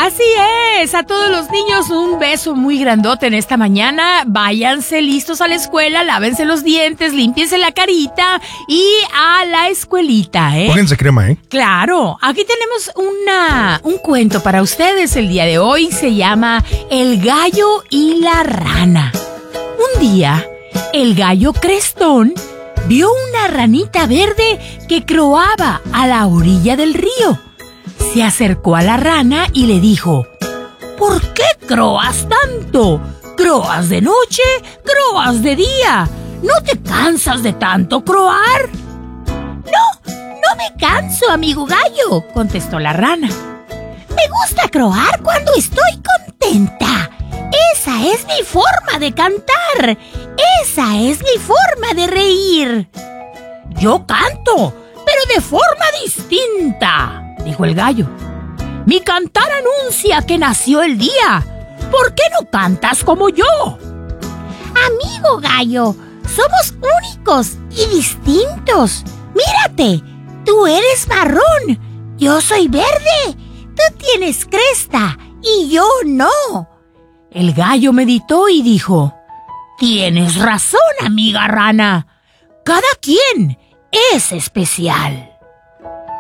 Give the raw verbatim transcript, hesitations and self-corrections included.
Así es, a todos los niños un beso muy grandote en esta mañana. Váyanse listos a la escuela, lávense los dientes, límpiense la carita y a la escuelita, ¿eh? Pónganse crema, ¿eh? Claro, aquí tenemos una, un cuento para ustedes el día de hoy. Se llama El gallo y la rana. Un día, el gallo Crestón vio una ranita verde que croaba a la orilla del río. Se acercó a la rana y le dijo: ¿por qué croas tanto? ¿Croas de noche? ¿Croas de día? ¿No te cansas de tanto croar? No, no me canso, amigo gallo, contestó la rana. Me gusta croar cuando estoy contenta. Esa es mi forma de cantar. Esa es mi forma de reír. Yo canto, pero de forma distinta, dijo el gallo. Mi cantar anuncia que nació el día. ¿Por qué no cantas como yo? Amigo gallo, somos únicos y distintos. Mírate, tú eres marrón, yo soy verde. Tú tienes cresta y yo no. El gallo meditó y dijo: tienes razón, amiga rana. Cada quien es especial.